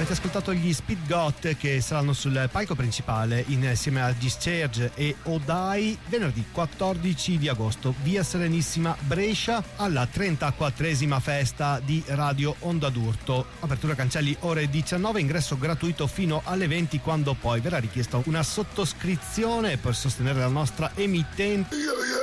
Avete ascoltato gli Speed Got che saranno sul palco principale insieme a Discharge e Odai venerdì 14 di agosto, via Serenissima, Brescia, alla 34esima festa di Radio Onda d'Urto. Apertura cancelli ore 19, ingresso gratuito fino alle 20, quando poi verrà richiesta una sottoscrizione per sostenere la nostra emittente.